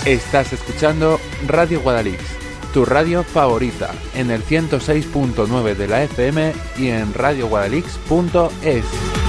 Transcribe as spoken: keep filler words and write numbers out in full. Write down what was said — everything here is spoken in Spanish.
Estás escuchando Radio Guadalix, tu radio favorita, en el ciento seis punto nueve de la F M y en radio guadalix punto es.